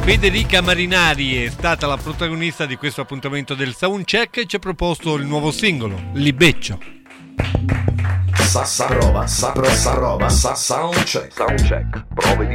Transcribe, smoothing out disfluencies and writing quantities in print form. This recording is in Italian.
Federica Marinari è stata la protagonista di questo appuntamento del Soundcheck e ci ha proposto il nuovo singolo, Libeccio. Sa roba, soundcheck, prove di